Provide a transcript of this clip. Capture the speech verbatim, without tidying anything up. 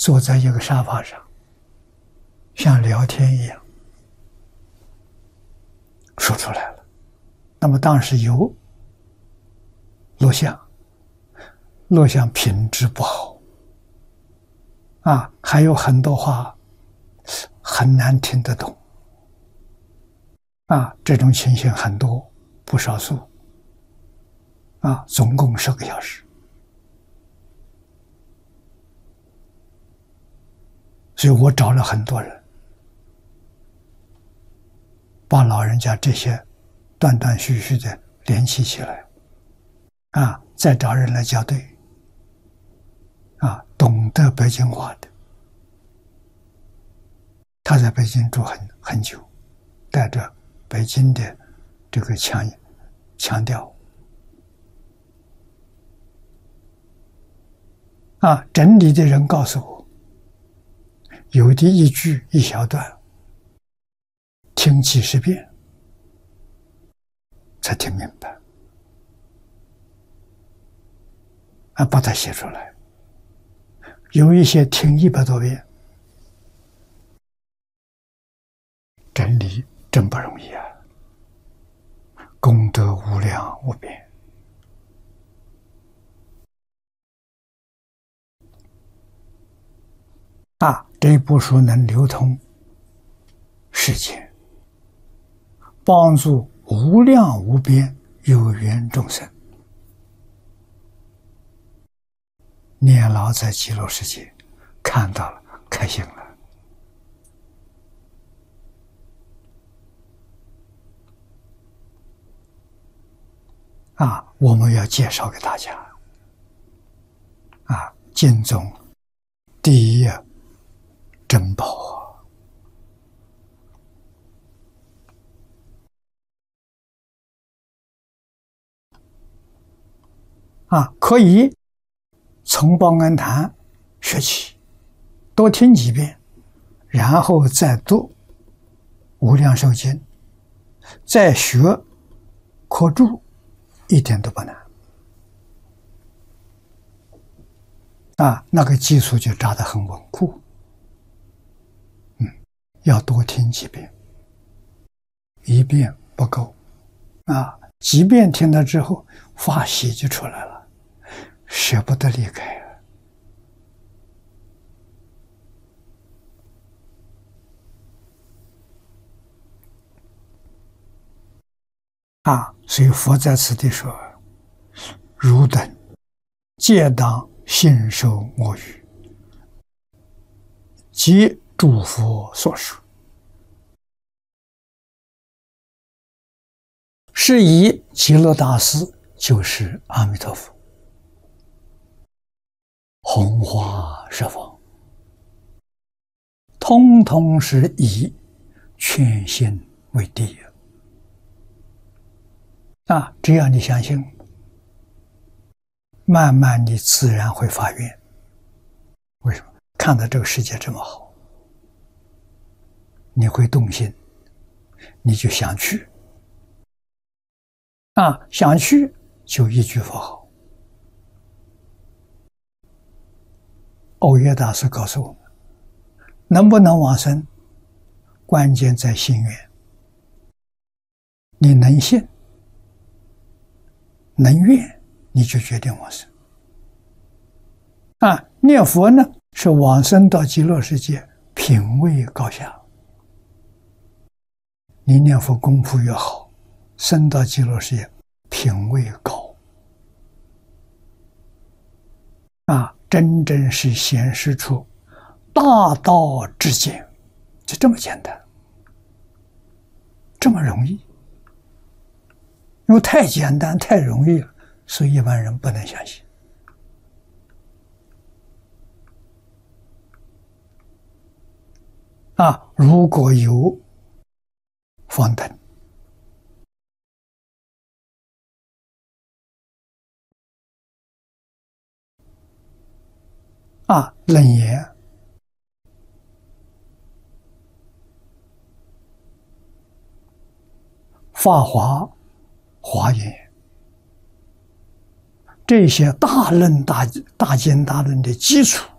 坐在一个沙发上，像聊天一样说出来了。那么当时有录像，录像品质不好啊，还有很多话很难听得懂啊，这种情形很多，不少数啊，总共十个小时。所以我找了很多人，把老人家这些断断续续的联系起来，啊，再找人来校对，啊，懂得北京话的，他在北京住很很久，带着北京的这个腔腔调，啊，整理的人告诉我。有的一句一小段，听几十遍才听明白，啊，把它写出来。有一些听一百多遍，整理真不容易啊，功德无量无边。啊，这部书能流通世间，帮助无量无边有缘众生，年老在极乐世界看到了，开心了。啊，我们要介绍给大家。啊，经中第一珍宝啊！啊，可以从报恩坛学起，多听几遍，然后再读无量寿经，再学课注，一点都不难。啊，那个基础就扎得很稳固。嗯，要多听几遍，一遍不够啊，几遍听了之后，法喜就出来了，舍不得离开啊。所以佛在此地说：“汝等皆当信受我语，即诸佛所说。是以极乐大师就是阿弥陀佛，弘化十方，通通是以全心为第啊！只要你相信，慢慢你自然会发愿。为什么？看到这个世界这么好，你会动心，你就想去啊！想去就一句佛号。欧耶大师告诉我们，能不能往生，关键在心愿。你能信，能愿，你就决定往生。啊，念佛呢是往生到极乐世界，品位高下。你念佛功夫越好，升到极乐世界，品位高。啊，真正是显示出大道至简，就这么简单，这么容易。因为太简单太容易了，所以一般人不能相信。啊，如果有方等啊，楞严法华华严，这些大论大大经大论的基础，